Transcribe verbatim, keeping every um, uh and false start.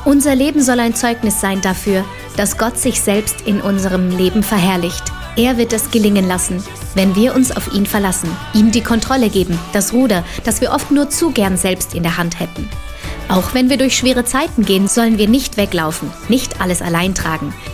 Unser Leben soll ein Zeugnis sein dafür, dass Gott sich selbst in unserem Leben verherrlicht. Er wird es gelingen lassen, wenn wir uns auf ihn verlassen, ihm die Kontrolle geben, das Ruder, das wir oft nur zu gern selbst in der Hand hätten. Auch wenn wir durch schwere Zeiten gehen, sollen wir nicht weglaufen, nicht alles allein tragen,